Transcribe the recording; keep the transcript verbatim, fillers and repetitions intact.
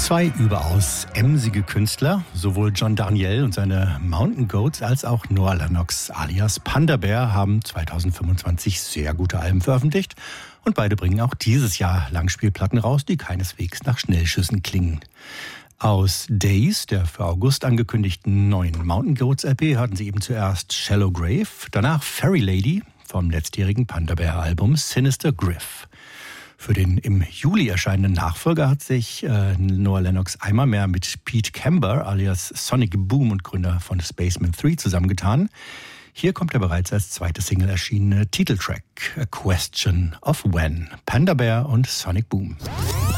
Zwei überaus emsige Künstler, sowohl John Darnielle und seine Mountain Goats als auch Noah Lennox alias Panda Bear haben zweitausendfünfundzwanzig sehr gute Alben veröffentlicht und beide bringen auch dieses Jahr Langspielplatten raus, die keineswegs nach Schnellschüssen klingen. Aus Days, der für August angekündigten neuen Mountain Goats L P, hörten Sie eben zuerst Shallow Grave, danach Fairy Lady vom letztjährigen Panda Bear Album Sinister Griff. Für den im Juli erscheinenden Nachfolger hat sich äh, Noah Lennox einmal mehr mit Pete Camber alias Sonic Boom und Gründer von Spaceman drei zusammengetan. Hier kommt der bereits als zweite Single erschienene Titeltrack A Question of When. Panda Bear und Sonic Boom.